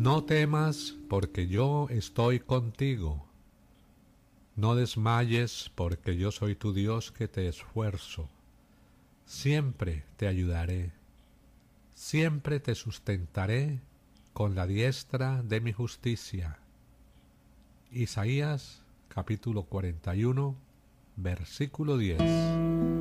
No temas, porque yo estoy contigo. No desmayes, porque yo soy tu Dios que te esfuerzo. Siempre te ayudaré. Siempre te sustentaré con la diestra de mi justicia. Isaías capítulo 41, versículo 10.